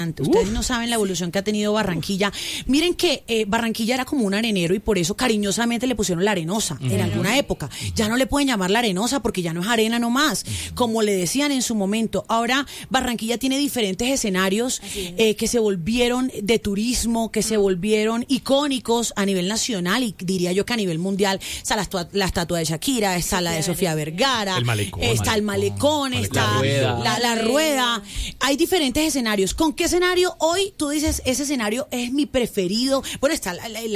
Ustedes no saben la evolución que ha tenido Barranquilla. Miren que Barranquilla era como un arenero y por eso cariñosamente le pusieron la Arenosa en alguna época. Ya no le pueden llamar la Arenosa porque ya no es arena nomás, como le decían en su momento. Ahora Barranquilla tiene diferentes escenarios que se volvieron de turismo, que se volvieron icónicos a nivel nacional y diría yo que a nivel mundial. Está la estatua de Shakira, está la de Sofía Vergara, está el malecón, está la rueda. Hay diferentes escenarios. ¿Con qué escenario hoy tú dices, ese escenario es mi preferido? Bueno, está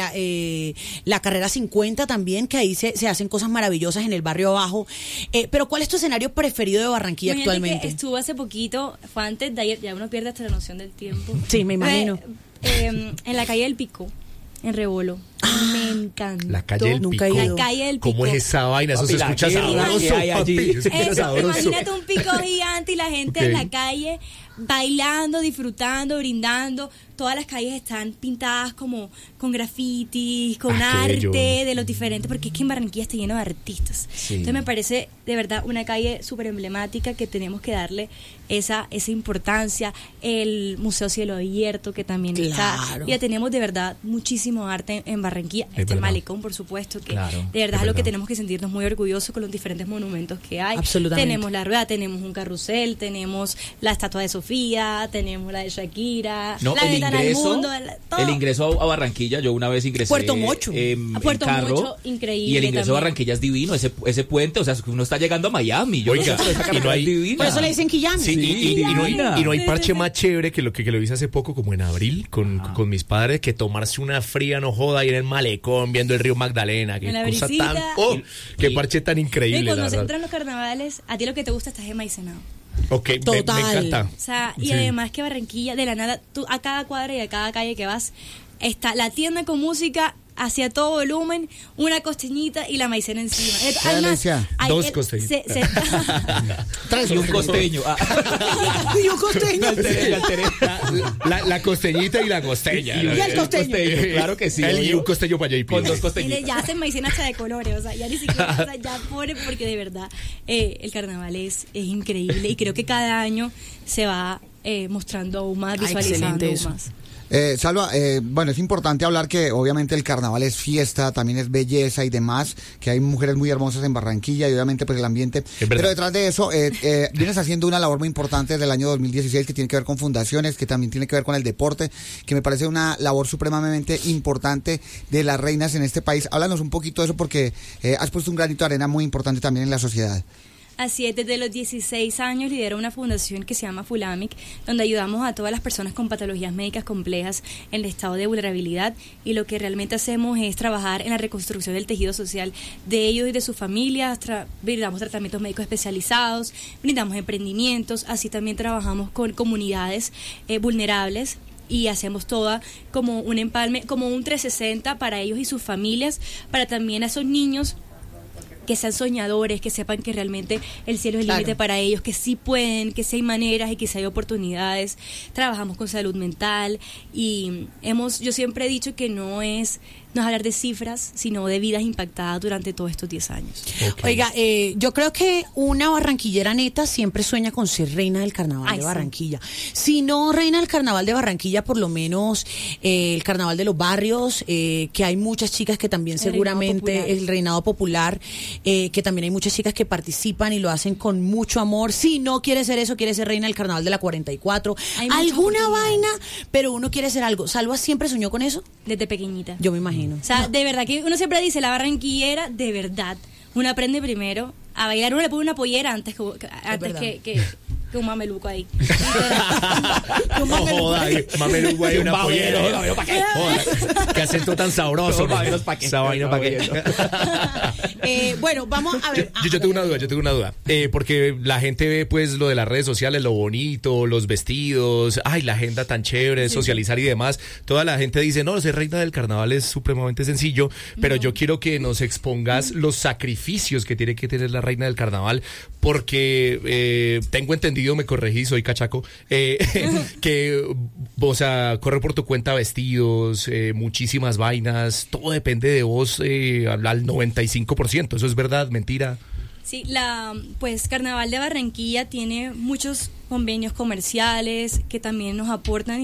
la carrera 50 también, que ahí se hacen cosas maravillosas en el barrio abajo. Pero ¿cuál es tu escenario preferido de Barranquilla actualmente? Que estuvo hace poquito, fue antes de ayer, ya uno pierde hasta la noción del tiempo. Sí, me imagino. En la calle del Pico, en Rebolo. Me encantó. La calle del Pico. La calle del Pico. ¿Cómo es esa vaina? Eso se escucha sabroso, papi. Imagínate un pico gigante y la gente en la calle bailando, disfrutando, brindando. Todas las calles están pintadas como con grafitis, con arte de los diferentes, porque es que en Barranquilla está lleno de artistas. Entonces me parece de verdad una calle súper emblemática que tenemos que darle esa importancia. El Museo Cielo Abierto, que también está. Ya tenemos de verdad muchísimo arte en Barranquilla. El malecón, por supuesto, que de verdad es lo que tenemos que sentirnos muy orgullosos con los diferentes monumentos que hay. Tenemos la rueda, tenemos un carrusel, tenemos la estatua de Sofía, tenemos la de Shakira, el ingreso a Barranquilla, yo una vez ingresé Puerto Mocho. Puerto carro, Mocho, increíble. Y el ingreso a Barranquilla es divino, ese puente, o sea, uno está llegando a Miami. Oiga, y no hay divina. Por eso le dicen Quillán. Sí, y no hay parche más chévere que lo que lo hice hace poco, como en abril, con mis padres, que tomarse una fría, no joda, ir en el malecón, viendo el río Magdalena. Qué cosa tan... qué parche tan increíble. Y cuando se entran los carnavales, a ti lo que te gusta estás enmaicenado. Ok, me encanta. O sea, y además que Barranquilla, de la nada, tú a cada cuadra y a cada calle que vas, está la tienda con música hacia todo volumen, una costeñita y la maicena encima. Además, dos costeñitas. Y un costeño. Y un costeño. La costeñita y la costeña. Y el costeño. Claro que sí. Y un costeño para JP. Con dos costeñitas. Ya hacen maicena hasta de colores, o sea, ya ni siquiera, o sea, ya pobre, porque de verdad el carnaval es increíble y creo que cada año se va mostrando aún más, visualizando aún más. Salva, bueno, es importante hablar que obviamente el carnaval es fiesta, también es belleza y demás, que hay mujeres muy hermosas en Barranquilla y obviamente pues el ambiente, pero detrás de eso vienes haciendo una labor muy importante desde el año 2016 que tiene que ver con fundaciones, que también tiene que ver con el deporte, que me parece una labor supremamente importante de las reinas en este país. Háblanos un poquito de eso porque has puesto un granito de arena muy importante también en la sociedad. Así es, desde los 16 años lidero una fundación que se llama Fulamic, donde ayudamos a todas las personas con patologías médicas complejas en el estado de vulnerabilidad, y lo que realmente hacemos es trabajar en la reconstrucción del tejido social de ellos y de sus familias, brindamos tratamientos médicos especializados, brindamos emprendimientos, así también trabajamos con comunidades vulnerables y hacemos toda como un empalme, como un 360 para ellos y sus familias, para también a esos niños que sean soñadores, que sepan que realmente el cielo es el límite para ellos, que sí pueden, que sí hay maneras y que sí hay oportunidades. Trabajamos con salud mental y yo siempre he dicho que no es hablar de cifras, sino de vidas impactadas durante todos estos 10 años. Oiga, yo creo que una barranquillera neta siempre sueña con ser reina del carnaval de Barranquilla. Si no reina del carnaval de Barranquilla, por lo menos el carnaval de los barrios, que hay muchas chicas que también seguramente, el reinado popular, que también hay muchas chicas que participan y lo hacen con mucho amor. Si no quiere ser eso, quiere ser reina del carnaval de la 44. Alguna vaina, pero uno quiere ser algo. ¿Salva siempre soñó con eso? Desde pequeñita. Yo me imagino. O sea, de verdad que uno siempre dice, la barranquillera, de verdad, uno aprende primero a bailar, uno le pone una pollera antes que un mameluco ahí. Un mameluco ahí, una pollera. Qué acento tan sabroso. Esa vaina para qué. Bueno, vamos a ver. Yo tengo una duda. Porque la gente ve pues lo de las redes sociales, lo bonito, los vestidos, la agenda tan chévere, socializar y demás. Toda la gente dice, no, ser reina del carnaval es supremamente sencillo, pero yo quiero que nos expongas los sacrificios que tiene que tener la reina del carnaval, porque tengo entendido, me corregí, soy cachaco, que, o sea, corre por tu cuenta vestidos, muchísimas vainas, todo depende de vos al 95%, ¿eso es verdad, mentira? Sí, pues Carnaval de Barranquilla tiene muchos convenios comerciales que también nos aportan